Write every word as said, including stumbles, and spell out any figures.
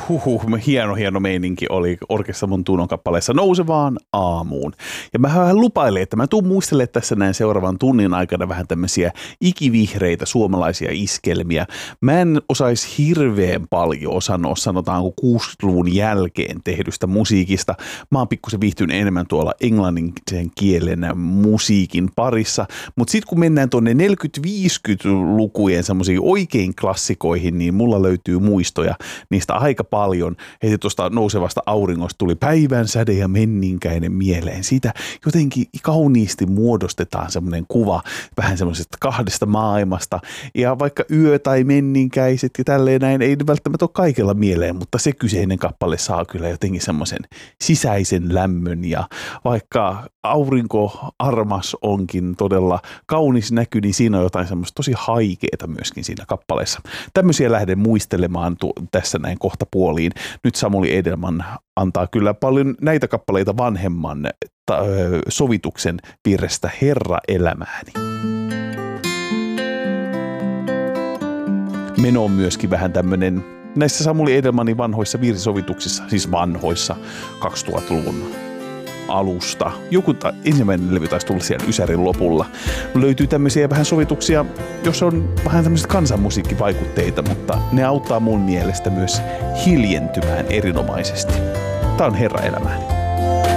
huhuh, hieno hieno meininki oli Orkestramon Tunon kappaleessa Nousevaan aamuun. Ja mä vähän lupailin, että mä tuun muistelemaan tässä näin seuraavan tunnin aikana vähän tämmöisiä ikivihreitä suomalaisia iskelmiä. Mä en osaisi hirveän paljon sanoa, sanotaanko kuusikymmentäluvun jälkeen tehdystä musiikista. Mä oon pikkusen viihtynyt enemmän tuolla englannin kielen musiikin parissa. Mutta sitten kun mennään tuonne neljäkymmentä-viisikymmentälukujen semmoisiin oikein klassikoihin, niin mulla löytyy muistoja niistä aika paljon. Heti tuosta Nousevasta auringosta tuli Päivän säde ja menninkäinen mieleen. Siitä jotenkin kauniisti muodostetaan semmoinen kuva vähän semmoisesta kahdesta maailmasta. Ja vaikka yö tai menninkäiset ja tälleen näin ei välttämättä ole kaikella mieleen, mutta se kyseinen kappale saa kyllä jotenkin semmoisen sisäisen lämmön. Ja vaikka aurinko armas onkin todella kaunis näky, niin siinä on jotain semmoista tosi haikeeta myöskin siinä kappaleessa. Tämmöisiä lähden muistelemaan tu- tässä näin kohta puoliin. Nyt Samuli Edelman antaa kyllä paljon näitä kappaleita vanhemman ta- sovituksen piirrestä Herra elämääni. Meno on myöskin vähän tämmönen näissä Samuli Edelmanin vanhoissa virsisovituksissa, siis vanhoissa kaksituhattaluvun alusta. Joku ta- ensimmäinen levy taisi tulla siellä Ysärin lopulla. Löytyy tämmöisiä vähän sovituksia, jos on vähän tämmöiset kansanmusiikkivaikutteita, mutta ne auttaa mun mielestä myös hiljentymään erinomaisesti. Tää on Herra elämääni.